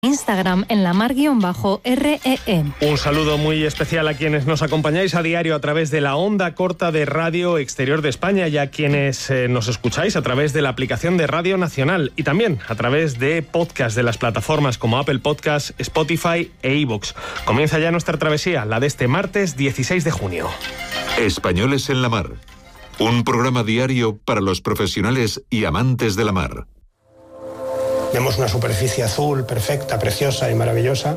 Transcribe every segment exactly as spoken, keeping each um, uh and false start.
Instagram en la mar guión bajo R E E. Un saludo muy especial a quienes nos acompañáis a diario a través de la onda corta de Radio Exterior de España y a quienes eh, nos escucháis a través de la aplicación de Radio Nacional y también a través de podcast de las plataformas como Apple Podcast, Spotify e iVoox. Comienza ya nuestra travesía, la de este martes dieciséis de junio. Españoles en la mar. Un programa diario para los profesionales y amantes de la mar. Vemos una superficie azul, perfecta, preciosa y maravillosa.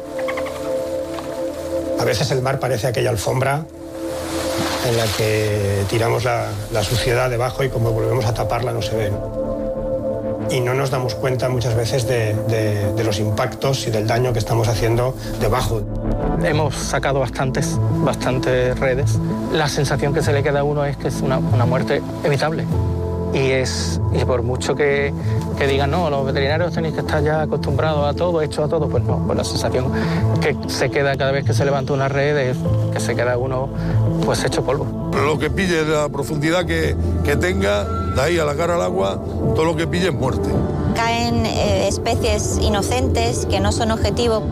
A veces el mar parece aquella alfombra en la que tiramos la, la suciedad debajo y como volvemos a taparla no se ve. Y no nos damos cuenta muchas veces de, de, de los impactos y del daño que estamos haciendo debajo. Hemos sacado bastantes, bastantes redes. La sensación que se le queda a uno es que es una, una muerte evitable. Y, es, y por mucho que, que digan, no, los veterinarios tenéis que estar ya acostumbrados a todo, hechos a todo, pues no, pues la sensación que se queda cada vez que se levanta una red es que se queda uno pues hecho polvo. Lo que pille, la profundidad que, que tenga, de ahí a la cara al agua, todo lo que pille es muerte. Caen eh, especies inocentes que no son objetivo.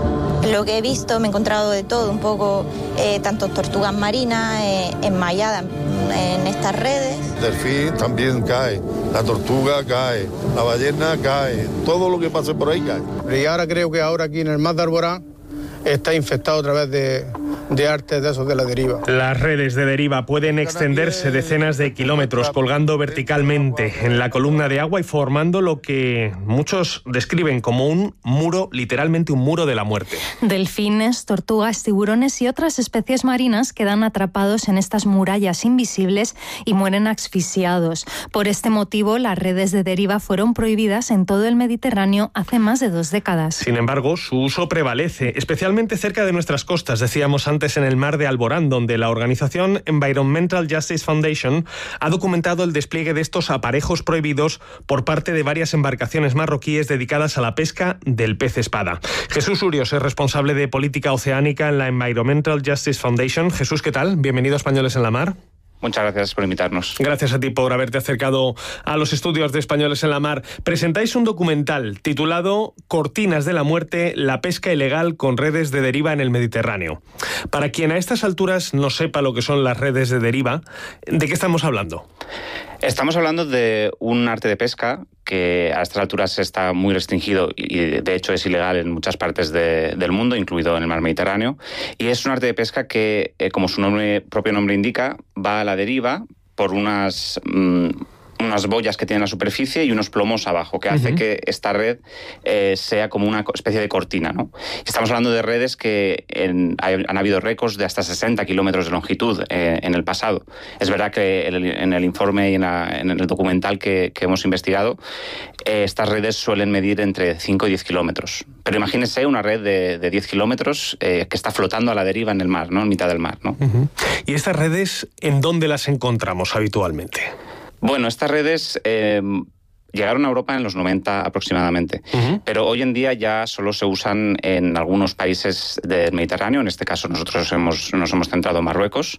Lo que he visto, me he encontrado de todo, un poco, eh, tanto tortugas marinas, eh, enmalladas en estas redes. Delfín también cae, la tortuga cae, la ballena cae, todo lo que pase por ahí cae. Y ahora creo que ahora aquí en el mar de Alborán está infectado a través de, de artes de esos de la deriva. Las redes de deriva pueden extenderse decenas de kilómetros colgando verticalmente en la columna de agua y formando lo que muchos describen como un muro, literalmente un muro de la muerte. Delfines, tortugas, tiburones y otras especies marinas quedan atrapados en estas murallas invisibles y mueren asfixiados. Por este motivo, las redes de deriva fueron prohibidas en todo el Mediterráneo hace más de dos décadas. Sin embargo, su uso prevalece, especialmente cerca de nuestras costas, decíamos antes en el mar de Alborán, donde la organización Environmental Justice Foundation ha documentado el despliegue de estos aparejos prohibidos por parte de varias embarcaciones marroquíes dedicadas a la pesca del pez espada. Jesús Urios es responsable de política oceánica en la Environmental Justice Foundation. Jesús, ¿qué tal? Bienvenido a Españoles en la Mar. Muchas gracias por invitarnos. Gracias a ti por haberte acercado a los estudios de Españoles en la Mar. Presentáis un documental titulado Cortinas de la muerte, la pesca ilegal con redes de deriva en el Mediterráneo. Para quien a estas alturas no sepa lo que son las redes de deriva, ¿de qué estamos hablando? Estamos hablando de un arte de pesca que a estas alturas está muy restringido y de hecho es ilegal en muchas partes de, del mundo, incluido en el mar Mediterráneo. Y es un arte de pesca que, eh, como su nombre, propio nombre indica, va a la deriva por unas... Mmm, unas boyas que tienen la superficie y unos plomos abajo, que hace uh-huh. que esta red eh, sea como una especie de cortina, ¿no? Estamos hablando de redes que en, hay, han habido récords de hasta sesenta kilómetros de longitud eh, en el pasado. Es verdad que el, en el informe y en, la, en el documental que, que hemos investigado, eh, estas redes suelen medir entre cinco y diez kilómetros. Pero imagínense una red de, de diez kilómetros eh, que está flotando a la deriva en el mar, ¿no? En mitad del mar, ¿no? Uh-huh. ¿Y estas redes en dónde las encontramos habitualmente? Bueno, estas redes eh, llegaron a Europa en los noventa aproximadamente, uh-huh. pero hoy en día ya solo se usan en algunos países del Mediterráneo. En este caso nosotros hemos, nos hemos centrado en Marruecos,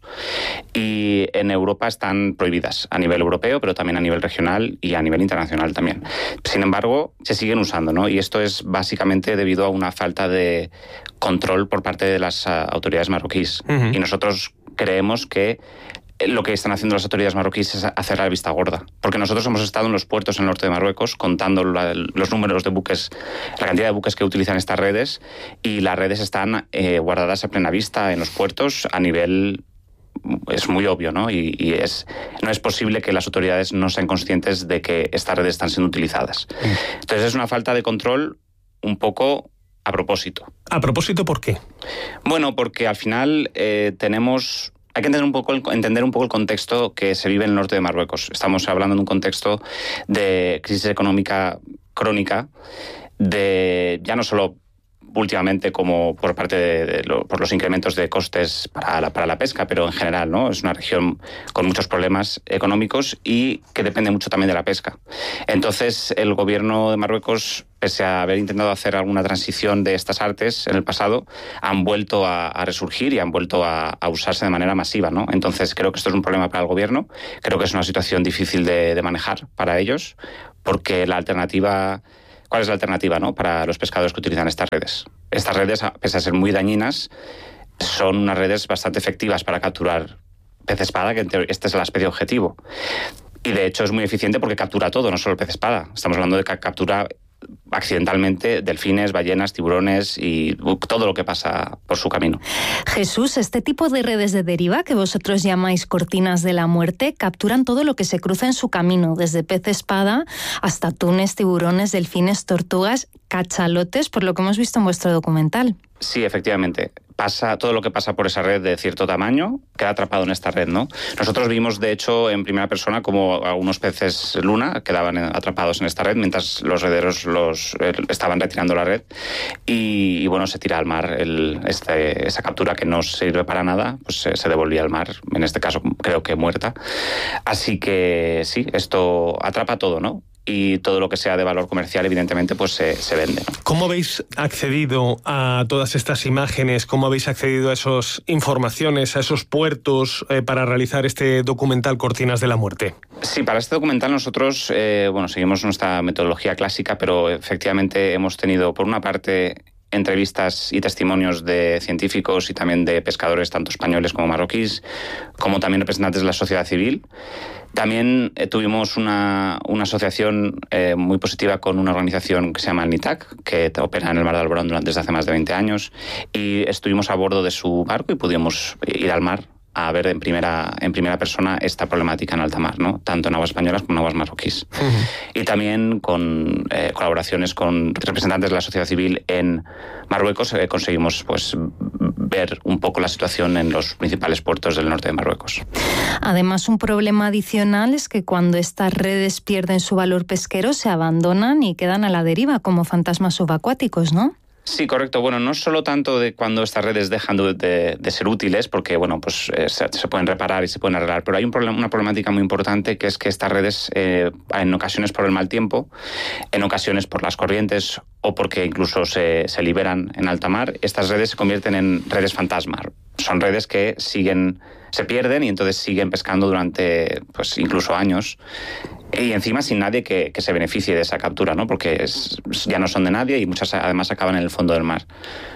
y en Europa están prohibidas a nivel europeo, pero también a nivel regional y a nivel internacional también. Sin embargo, se siguen usando, ¿no? Y esto es básicamente debido a una falta de control por parte de las uh, autoridades marroquíes. Uh-huh. Y nosotros creemos que lo que están haciendo las autoridades marroquíes es hacer la vista gorda. Porque nosotros hemos estado en los puertos en el norte de Marruecos contando la, los números de buques, la cantidad de buques que utilizan estas redes, y las redes están eh, guardadas a plena vista en los puertos a nivel... Es muy obvio, ¿no? Y, y es, no es posible que las autoridades no sean conscientes de que estas redes están siendo utilizadas. Entonces es una falta de control un poco a propósito. ¿A propósito por qué? Bueno, porque al final eh, tenemos... Hay que entender un poco el, entender un poco el contexto que se vive en el norte de Marruecos. Estamos hablando de un contexto de crisis económica crónica, de ya no solo últimamente como por parte de, de lo, por los incrementos de costes para la, para la pesca, pero en general, ¿no? Es una región con muchos problemas económicos y que depende mucho también de la pesca. Entonces, el gobierno de Marruecos, pese a haber intentado hacer alguna transición de estas artes en el pasado, han vuelto a, a resurgir y han vuelto a, a usarse de manera masiva, ¿no? Entonces, creo que esto es un problema para el gobierno, creo que es una situación difícil de, de manejar para ellos, porque la alternativa ¿cuál es la alternativa, ¿no?, para los pescadores que utilizan estas redes? Estas redes, pese a ser muy dañinas, son unas redes bastante efectivas para capturar pez espada, que esta es la especie objetivo. Y de hecho es muy eficiente porque captura todo, no solo el pez espada. Estamos hablando de que captura accidentalmente delfines, ballenas, tiburones y todo lo que pasa por su camino. Jesús, este tipo de redes de deriva que vosotros llamáis cortinas de la muerte capturan todo lo que se cruza en su camino, desde pez espada hasta atunes, tiburones, delfines, tortugas, cachalotes, por lo que hemos visto en vuestro documental. Sí, efectivamente. Pasa, todo lo que pasa por esa red de cierto tamaño queda atrapado en esta red, ¿no? Nosotros vimos, de hecho, en primera persona como algunos peces luna quedaban atrapados en esta red mientras los rederos los eh, estaban retirando la red y, y bueno, se tira al mar el, este, esa captura que no sirve para nada, pues se, se devolvía al mar, en este caso creo que muerta. Así que sí, esto atrapa todo, ¿no? Y todo lo que sea de valor comercial, evidentemente, pues se, se vende, ¿no? ¿Cómo habéis accedido a todas estas imágenes? ¿Cómo habéis accedido a esas informaciones, a esos puertos eh, para realizar este documental Cortinas de la Muerte? Sí, para este documental nosotros, eh, bueno, seguimos nuestra metodología clásica, pero efectivamente hemos tenido, por una parte, entrevistas y testimonios de científicos y también de pescadores, tanto españoles como marroquíes, como también representantes de la sociedad civil. También eh, tuvimos una, una asociación eh, muy positiva con una organización que se llama el NITAC, que opera en el Mar de Alborán durante, desde hace más de veinte años, y estuvimos a bordo de su barco y pudimos ir al mar a ver en primera, en primera persona esta problemática en alta mar, ¿no?, tanto en aguas españolas como en aguas marroquíes. Uh-huh. Y también con eh, colaboraciones con representantes de la sociedad civil en Marruecos eh, conseguimos pues ver un poco la situación en los principales puertos del norte de Marruecos. Además, un problema adicional es que cuando estas redes pierden su valor pesquero se abandonan y quedan a la deriva como fantasmas subacuáticos, ¿no? Sí, correcto. Bueno, no solo tanto de cuando estas redes dejan de, de, de ser útiles, porque bueno, pues eh, se, se pueden reparar y se pueden arreglar, pero hay un problema, una problemática muy importante, que es que estas redes, eh, en ocasiones por el mal tiempo, en ocasiones por las corrientes o porque incluso se, se liberan en alta mar, estas redes se convierten en redes fantasma. Son redes que siguen, se pierden y entonces siguen pescando durante, pues incluso años. Y encima sin nadie que, que se beneficie de esa captura, ¿no? Porque es, ya no son de nadie y muchas además acaban en el fondo del mar.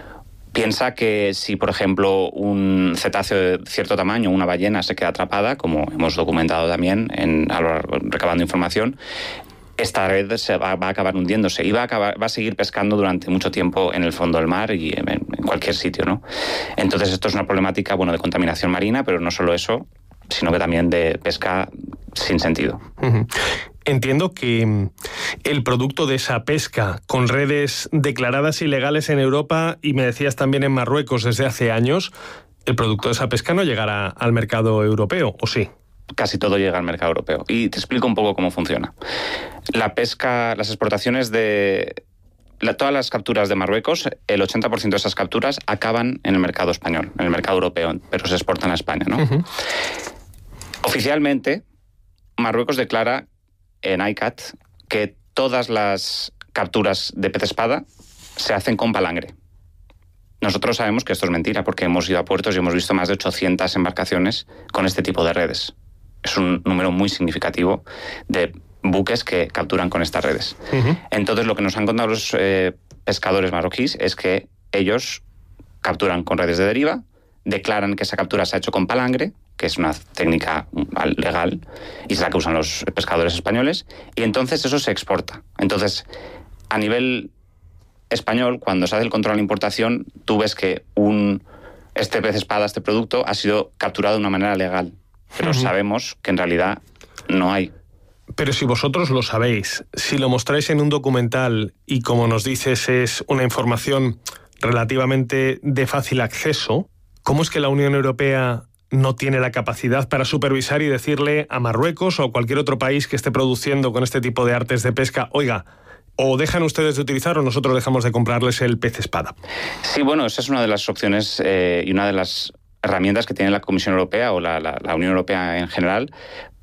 Piensa que si, por ejemplo, un cetáceo de cierto tamaño, una ballena, se queda atrapada, como hemos documentado también en, a lo, recabando información, esta red se va, va a acabar hundiéndose y va a, acabar, va a seguir pescando durante mucho tiempo en el fondo del mar y en, en cualquier sitio, ¿no? Entonces esto es una problemática, bueno, de contaminación marina, pero no solo eso, sino que también de pesca sin sentido. Uh-huh. Entiendo que el producto de esa pesca con redes declaradas ilegales en Europa y me decías también en Marruecos desde hace años, el producto de esa pesca no llegará al mercado europeo, ¿o sí? Casi todo llega al mercado europeo. Y te explico un poco cómo funciona. La pesca, las exportaciones de... La, todas las capturas de Marruecos, el ochenta por ciento de esas capturas acaban en el mercado español, en el mercado europeo, pero se exportan a España, ¿no? Uh-huh. Oficialmente, Marruecos declara en I C A T que todas las capturas de pez espada se hacen con palangre. Nosotros sabemos que esto es mentira porque hemos ido a puertos y hemos visto más de ochocientas embarcaciones con este tipo de redes. Es un número muy significativo de buques que capturan con estas redes. Uh-huh. Entonces, lo que nos han contado los eh, pescadores marroquíes es que ellos capturan con redes de deriva, declaran que esa captura se ha hecho con palangre, que es una técnica legal y es la que usan los pescadores españoles, y entonces eso se exporta. Entonces, a nivel español, cuando se hace el control de importación, tú ves que un, este pez espada, este producto, ha sido capturado de una manera legal, pero uh-huh. sabemos que en realidad no hay. Pero si vosotros lo sabéis, si lo mostráis en un documental y, como nos dices, es una información relativamente de fácil acceso, ¿cómo es que la Unión Europea no tiene la capacidad para supervisar y decirle a Marruecos o a cualquier otro país que esté produciendo con este tipo de artes de pesca, oiga, o dejan ustedes de utilizar o nosotros dejamos de comprarles el pez espada? Sí, bueno, esa es una de las opciones eh, y una de las herramientas que tiene la Comisión Europea o la, la, la Unión Europea en general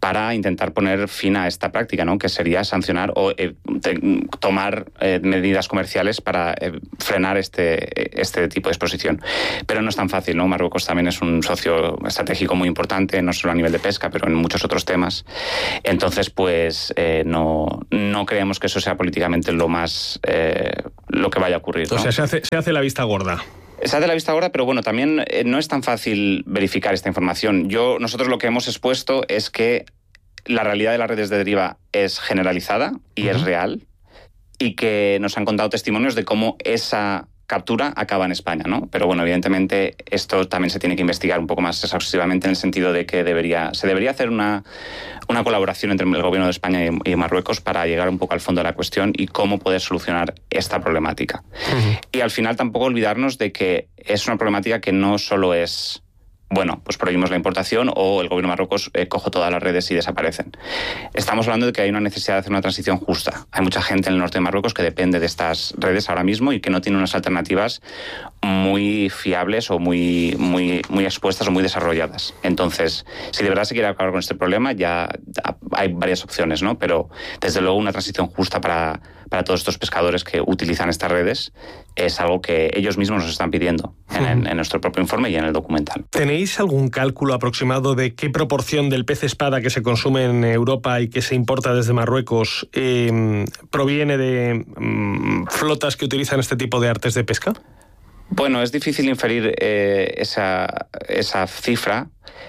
para intentar poner fin a esta práctica, ¿no? Que sería sancionar o eh, te, tomar eh, medidas comerciales para eh, frenar este, este tipo de exposición. Pero no es tan fácil, ¿no? Marruecos también es un socio estratégico muy importante, no solo a nivel de pesca, pero en muchos otros temas. Entonces, pues eh, no, no creemos que eso sea políticamente lo más eh, lo que vaya a ocurrir, ¿no? O sea, se hace, se hace la vista gorda. Se hace la vista gorda, pero bueno, también eh, no es tan fácil verificar esta información. Yo, nosotros lo que hemos expuesto es que la realidad de las redes de deriva es generalizada y uh-huh. es real, y que nos han contado testimonios de cómo esa captura acaba en España, ¿no? Pero bueno, evidentemente esto también se tiene que investigar un poco más exhaustivamente, en el sentido de que debería, se debería hacer una, una colaboración entre el gobierno de España y, y Marruecos para llegar un poco al fondo de la cuestión y cómo poder solucionar esta problemática. Uh-huh. Y al final tampoco olvidarnos de que es una problemática que no solo es, bueno, pues prohibimos la importación o el gobierno de Marruecos eh, coge todas las redes y desaparecen. Estamos hablando de que hay una necesidad de hacer una transición justa. Hay mucha gente en el norte de Marruecos que depende de estas redes ahora mismo y que no tiene unas alternativas muy fiables o muy, muy, muy expuestas o muy desarrolladas. Entonces, si de verdad se quiere acabar con este problema, ya hay varias opciones, ¿no? Pero desde luego una transición justa para, para todos estos pescadores que utilizan estas redes es algo que ellos mismos nos están pidiendo en, en, en nuestro propio informe y en el documental. ¿Tenéis algún cálculo aproximado de qué proporción del pez espada que se consume en Europa y que se importa desde Marruecos eh, proviene de mm, flotas que utilizan este tipo de artes de pesca? Bueno, es difícil inferir eh, esa, esa cifra,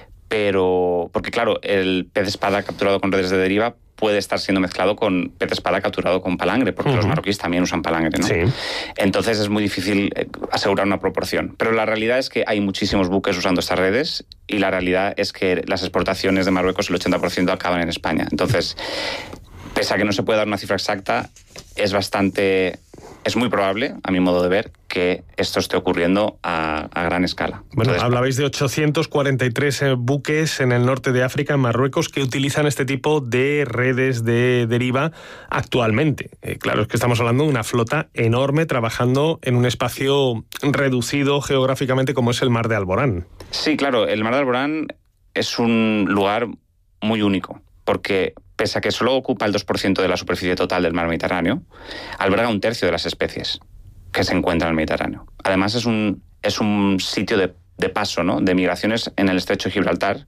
pero porque claro, el pez espada capturado con redes de deriva puede estar siendo mezclado con pez espada capturado con palangre, porque uh-huh. los marroquíes también usan palangre, ¿no? Sí. Entonces es muy difícil asegurar una proporción. Pero la realidad es que hay muchísimos buques usando estas redes y la realidad es que las exportaciones de Marruecos, el ochenta por ciento acaban en España. Entonces, pese a que no se puede dar una cifra exacta, es bastante... Es muy probable, a mi modo de ver, que esto esté ocurriendo a, a gran escala. Bueno, Entonces, hablabais de ochocientos cuarenta y tres buques en el norte de África, en Marruecos, que utilizan este tipo de redes de deriva actualmente. Eh, claro, es que estamos hablando de una flota enorme trabajando en un espacio reducido geográficamente como es el Mar de Alborán. Sí, claro, el Mar de Alborán es un lugar muy único, porque pese a que solo ocupa el dos por ciento de la superficie total del mar Mediterráneo, alberga un tercio de las especies que se encuentran en el Mediterráneo. Además, es un, es un sitio de, de paso, ¿no? De migraciones en el estrecho de Gibraltar,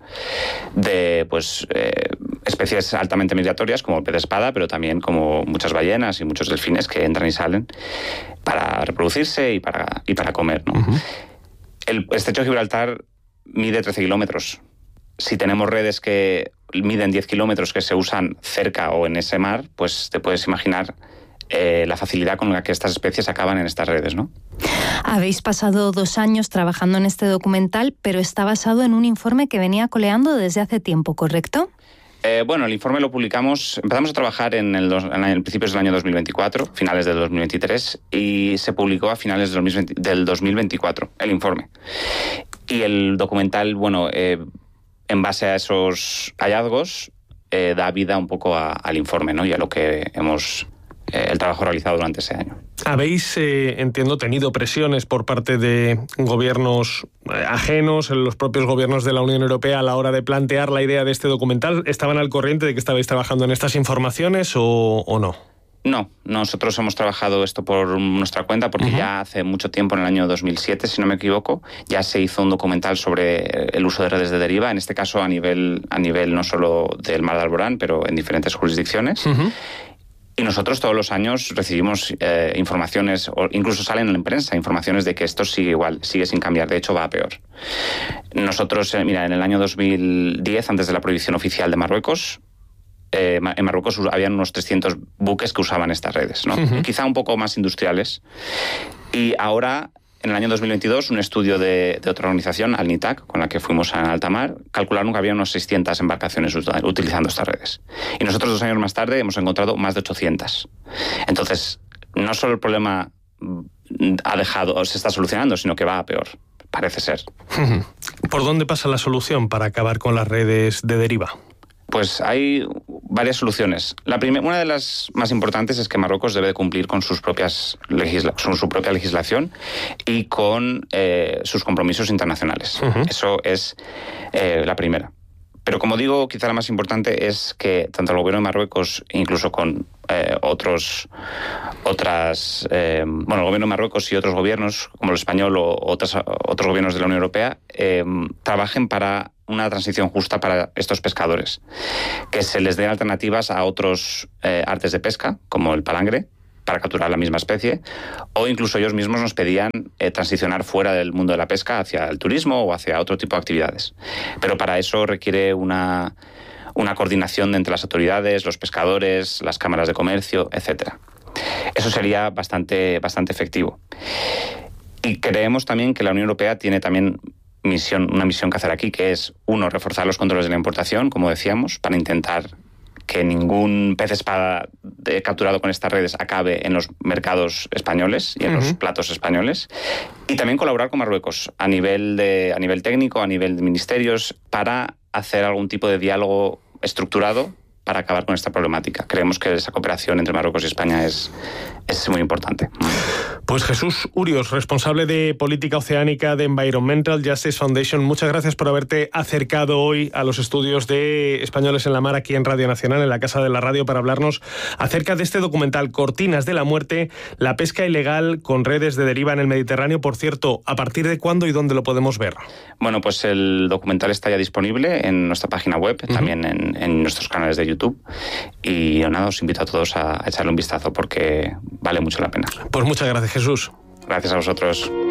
de pues, eh, especies altamente migratorias, como el pez espada, pero también como muchas ballenas y muchos delfines que entran y salen para reproducirse y para, y para comer, ¿no? Uh-huh. El estrecho de Gibraltar mide trece kilómetros. Si tenemos redes que miden diez kilómetros que se usan cerca o en ese mar, pues te puedes imaginar eh, la facilidad con la que estas especies acaban en estas redes, ¿no? Habéis pasado dos años trabajando en este documental, pero está basado en un informe que venía coleando desde hace tiempo, ¿correcto? Eh, bueno, el informe lo publicamos, empezamos a trabajar en el, dos, en el principios del año dos mil veinticuatro, finales del dos mil veintitrés, y se publicó a finales del dos mil veinticuatro, el informe. Y el documental, bueno... Eh, en base a esos hallazgos, eh, da vida un poco a, al informe, ¿no? Y a lo que hemos... Eh, el trabajo realizado durante ese año. ¿Habéis, eh, entiendo, tenido presiones por parte de gobiernos eh, ajenos, los propios gobiernos de la Unión Europea, a la hora de plantear la idea de este documental? ¿Estaban al corriente de que estabais trabajando en estas informaciones o, o no? No, nosotros hemos trabajado esto por nuestra cuenta porque uh-huh. ya hace mucho tiempo, en el año dos mil siete, si no me equivoco, ya se hizo un documental sobre el uso de redes de deriva, en este caso a nivel, a nivel no solo del Mar de Alborán, pero en diferentes jurisdicciones. Uh-huh. Y nosotros todos los años recibimos eh, informaciones, o incluso salen en la prensa, informaciones de que esto sigue igual, sigue sin cambiar, de hecho va a peor. Nosotros, eh, mira, en el año dos mil diez, antes de la prohibición oficial de Marruecos, Eh, en Marruecos habían unos trescientos buques que usaban estas redes, ¿no? Uh-huh. Quizá un poco más industriales. Y ahora, en el año dos mil veintidós, un estudio de, de otra organización, Alnitak, con la que fuimos a alta mar, calcularon que había unas seiscientas embarcaciones utilizando estas redes. Y nosotros, dos años más tarde, hemos encontrado más de ochocientas. Entonces, no solo el problema ha dejado, se está solucionando, sino que va a peor, parece ser. Uh-huh. ¿Por dónde pasa la solución para acabar con las redes de deriva? Pues hay varias soluciones. La primer, una de las más importantes es que Marruecos debe de cumplir con sus propias legisla, con su propia legislación y con eh, sus compromisos internacionales. Uh-huh. Eso es eh, la primera. Pero como digo, quizá la más importante es que tanto el gobierno de Marruecos, incluso con eh, otros, otras, eh, bueno, el gobierno de Marruecos y otros gobiernos, como el español o otras, otros gobiernos de la Unión Europea, eh, trabajen para una transición justa para estos pescadores, que se les den alternativas a otros eh, artes de pesca, como el palangre, para capturar la misma especie, o incluso ellos mismos nos pedían eh, transicionar fuera del mundo de la pesca hacia el turismo o hacia otro tipo de actividades. Pero para eso requiere una, una coordinación entre las autoridades, los pescadores, las cámaras de comercio, etcétera. Eso sería bastante, bastante efectivo. Y creemos también que la Unión Europea tiene también misión, una misión que hacer aquí, que es, uno, reforzar los controles de la importación, como decíamos, para intentar que ningún pez espada capturado con estas redes acabe en los mercados españoles y en uh-huh. los platos españoles. Y también colaborar con Marruecos a nivel, de, a nivel técnico, a nivel de ministerios, para hacer algún tipo de diálogo estructurado para acabar con esta problemática. Creemos que esa cooperación entre Marruecos y España es, es muy importante. Pues Jesús Urios, responsable de política oceánica de Environmental Justice Foundation, muchas gracias por haberte acercado hoy a los estudios de Españoles en la Mar aquí en Radio Nacional, en la Casa de la Radio, para hablarnos acerca de este documental Cortinas de la Muerte, la pesca ilegal con redes de deriva en el Mediterráneo. Por cierto, ¿a partir de cuándo y dónde lo podemos ver? Bueno, pues el documental está ya disponible en nuestra página web, uh-huh. también en, en nuestros canales de YouTube. YouTube y nada, os invito a todos a echarle un vistazo porque vale mucho la pena. Pues muchas gracias, Jesús. Gracias a vosotros.